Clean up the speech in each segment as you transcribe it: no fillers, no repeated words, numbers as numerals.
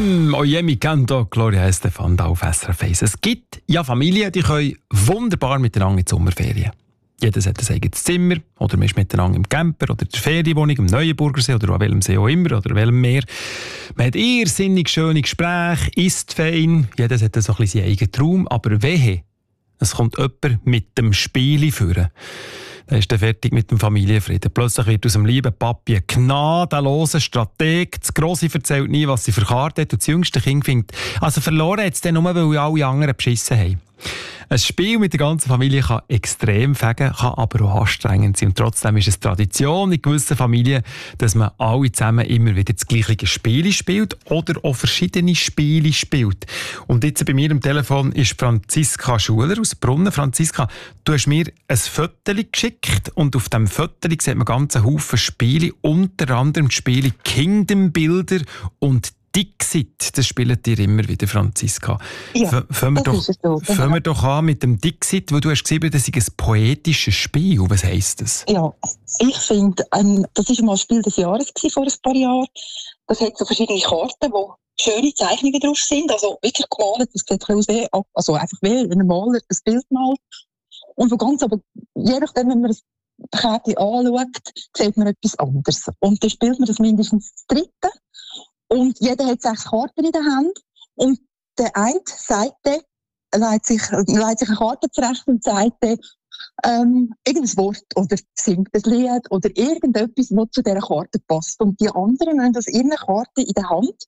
Oye mi canto, Gloria Estefan auf SRF 1. Es gibt ja Familien, die können wunderbar miteinander in die Sommerferien. Jeder hat ein eigenes Zimmer oder man ist miteinander im Camper oder in der Ferienwohnung, im Neuenburgersee oder an welchem See auch immer oder welchem Meer. Man hat irrsinnig schöne Gespräche, isst fein, jeder hat so ein bisschen seinen eigenen Traum, aber wehe, es kommt jemand mit dem Spieli führen. Dann ist er fertig mit dem Familienfrieden. Plötzlich wird aus dem lieben Papi ein gnadenloser Strateg. Das Grosse erzählt nie, was sie für Karten hat. Und das jüngste Kind findet, also verloren hat es dann nur, weil alle anderen beschissen haben. Ein Spiel mit der ganzen Familie kann extrem fegen, kann aber auch anstrengend sein. Und trotzdem ist es Tradition in gewissen Familien, dass man alle zusammen immer wieder das gleiche Spiel spielt oder auch verschiedene Spiele spielt. Und jetzt bei mir am Telefon ist Franziska Schuler aus Brunnen. Franziska, du hast mir ein Foto geschickt und auf diesem Foto sieht man ganz Haufen Spiele, unter anderem die Spiele Kingdom Builder und Dixit, das spielt ihr immer wieder, Franziska. Ja, fangen wir doch an mit dem Dixit, wo du hast gesehen, das ist ein poetisches Spiel. Was heisst das? Ja, ich finde, das war mal ein Spiel des Jahres vor ein paar Jahren. Das hat so verschiedene Karten, wo schöne Zeichnungen drauf sind, also wirklich gemalt. Das sieht ein bisschen aus, also einfach wie ein Maler das Bild malt. Und wo ganz, aber je nachdem, wenn man das Kärtchen anschaut, sieht man etwas anderes. Und dann spielt man das mindestens das dritte. Und jeder hat 6 Karten in der Hand. Und der eine Seite leitet sich eine Karte zurecht und sagt irgendein Wort oder singt ein Lied oder irgendetwas, was zu dieser Karte passt. Und die anderen haben aus ihren Karten in der Hand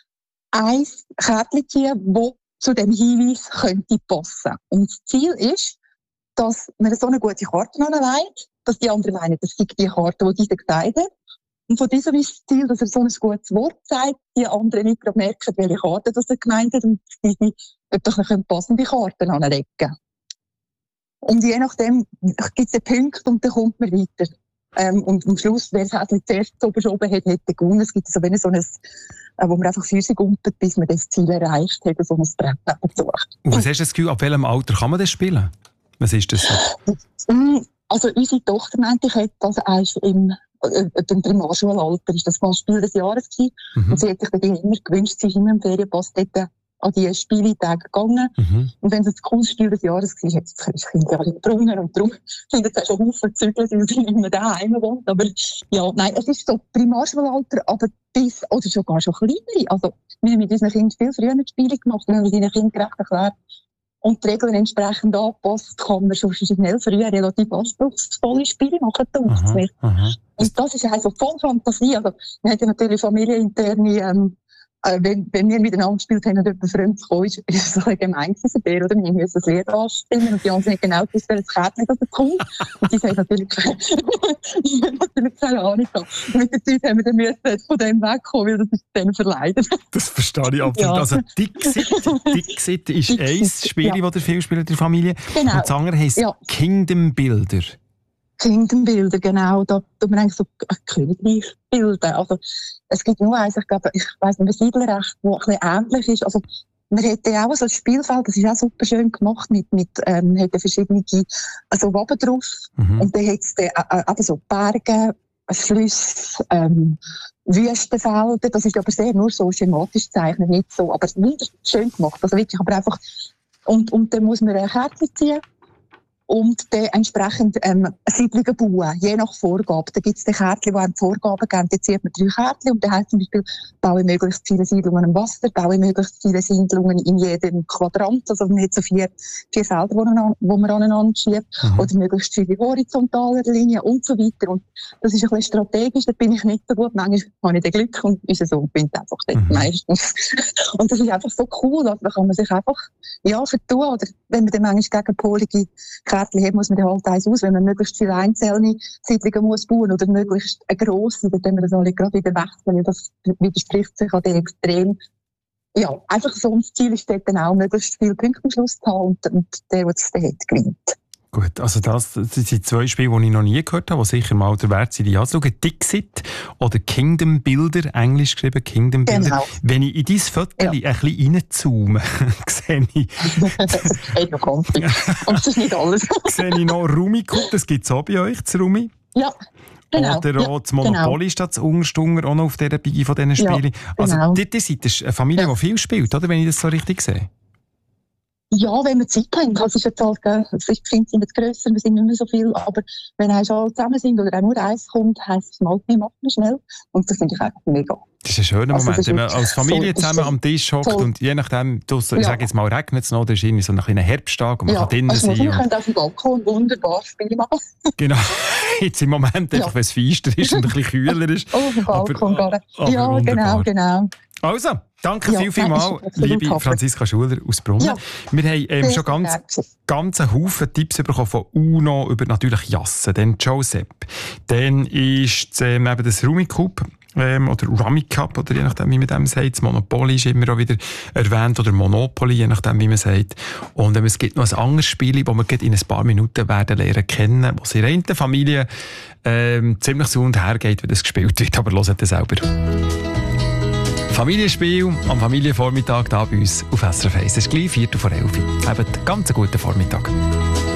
ein Kärtchen ziehen, das zu dem Hinweis könnte passen. Und das Ziel ist, dass man so eine gute Karte anlegt, dass die anderen meinen, das ist die Karte, die dieser gesagt hat. Und von diesem ist das Ziel, dass er so ein gutes Wort sagt, die anderen nicht gerade merken, welche Karte das er gemeint hat und die etwas passende Karten anlegen. Und je nachdem gibt es einen Punkt und dann kommt man weiter. Und am Schluss, wer es zuerst so verschoben hat, hat gewonnen. Es gibt so ein, wo man einfach Füße gumpelt, bis man das Ziel erreicht hat, so ein Brett dazu. Und was hast du das Gefühl, ab welchem Alter kann man das spielen? Was ist das? Also unsere Tochter meinte, ich hätte das eigentlich im Primarschulalter ist das mal Spiel des Jahres gewesen. Und sie hat sich dann immer gewünscht, sie ist immer im Ferienpass dort an die Spieltage gegangen. Und wenn es ein cooles Spiel des Jahres war, hat das Kind ja alle Brunnen und darum sind jetzt auch schon Haufen Zügel, weil sie nicht mehr daheim wohnt. Aber ja, nein, es ist so Primarschulalter, aber oder sogar schon kleinere. Also wir haben mit unseren Kindern viel früher Spiele gemacht, wenn wir unseren Kindern gerecht erklärt und die Regeln entsprechend anpasst, kann man schon schnell früher relativ anspruchsvolle Spiele machen. Und das ist also voll Fantasie. Also, wir haben ja natürlich familieninterne, wenn wir miteinander gespielt haben und jemand fremd kam, ist es so ein gemein gewesen, oder? Wir müssen das Lied anstimmen und die anderen nicht genau gewusst, welches Kärtchen das kommt. Und die haben natürlich keine Ahnung gehabt. Mit der Zeit haben wir dann von dem wegkommen, weil das ist denen verleidet. Das verstehe ich absolut. Ja. Also Dixit ist ein Spiel, das ihr viel spielt in der Familie. Genau. Und das andere heisst Kingdom Builder. Kingdom Builder, genau. Da tut man eigentlich so ein Königreich bilden. Also, es gibt nur eins, ich glaube, ich weiss nicht, ein Siedlerrecht, das ein bisschen ähnlich ist. Also, man hätte auch so ein Spielfeld, das ist auch super schön gemacht, hätte verschiedene, also Waben drauf. Und dann hat es eben so Berge, Flüsse, Wüstenfelder. Das ist aber sehr nur so schematisch gezeichnet, nicht so, aber wunderschön gemacht. Also wirklich, aber einfach, und dann muss man eine Karte ziehen. Und dann entsprechend Siedlungen bauen, je nach Vorgabe. Da gibt es die Kärtchen, die einem Vorgaben geben. Da zieht man 3 Kärtchen und dann heißt zum Beispiel, baue möglichst viele Siedlungen am Wasser, baue möglichst viele Siedlungen in jedem Quadrant. Also man hat so 4 Felder, wo man aneinander schiebt. Oder möglichst viele horizontale Linien und so weiter. Und das ist ein bisschen strategisch, da bin ich nicht so gut. Manchmal habe ich den Glück und unser Sohn gewinnt einfach dort meistens. Und das ist einfach so cool, also da kann man sich einfach vertun. Oder wenn man dann manchmal gegenpolige Kärtchen hat, muss man dann halt eins aus, wenn man möglichst viele einzelne Siedlungen muss bauen oder möglichst eine grosse, dann wir das alle gerade wieder wechseln, das widerspricht sich an den Extrem. Ja, einfach so ein Ziel ist dort dann auch, möglichst viele Punkte am Schluss zu haben und der es dann hat, gewinnt. Gut, also das sind 2 Spiele, die ich noch nie gehört habe, die sicher mal der Wert sind, die anzuschauen. Dixit oder Kingdom Builder, englisch geschrieben, Kingdom Builder. Genau. Wenn ich in dein Foto ein bisschen reinzoome, sehe ich... Und das ist nicht alles. Sehe ich noch Rumiko, das gibt es auch bei euch, das Rumi? Ja. Genau. Oder auch das Monopoly statt das Unterstunger auch noch auf dieser Bigi von diesen Spielen. Also, genau. ihr seid eine Familie, die viel spielt, oder? Wenn ich das so richtig sehe. Ja, wenn wir Zeit haben. Es ist jetzt halt, die Kinder sind jetzt grösser, wir sind nicht mehr so viel, aber wenn alle zusammen sind oder auch nur eins kommt, heisst es mal, wir machen schnell. Und das finde ich einfach mega. Das ist ein schöner Moment, wenn man als Familie so, zusammen am Tisch hockt und je nachdem, ich sage jetzt mal, regnet es noch, oder ist irgendwie so ein kleiner Herbsttag und man kann drinnen sein. Wir können auf dem Balkon wunderbar Spiele machen. Genau, jetzt im Moment einfach, wenn es feister ist und ein bisschen kühler ist. Auf dem Balkon aber ja, wunderbar. genau. Also, danke vielmals, liebe Franziska Schuler aus Brunnen. Ja, wir haben schon ganz einen Haufen Tipps bekommen von Uno über natürlich Jassen, dann Josep. Dann ist eben das Rummikub oder Rummy Cup, oder je nachdem, wie man dem sagt. Das Monopoly ist immer auch wieder erwähnt, oder Monopoly, je nachdem, wie man sagt. Und es gibt noch ein anderes Spiel, das wir in ein paar Minuten werden lernen kennen, was in einer Familie ziemlich so und her geht, wenn das gespielt wird. Aber hört das selber. Familienspiel am Familienvormittag hier bei uns auf SRF 1. Es ist gleich 11:45. Habt einen ganz guten Vormittag.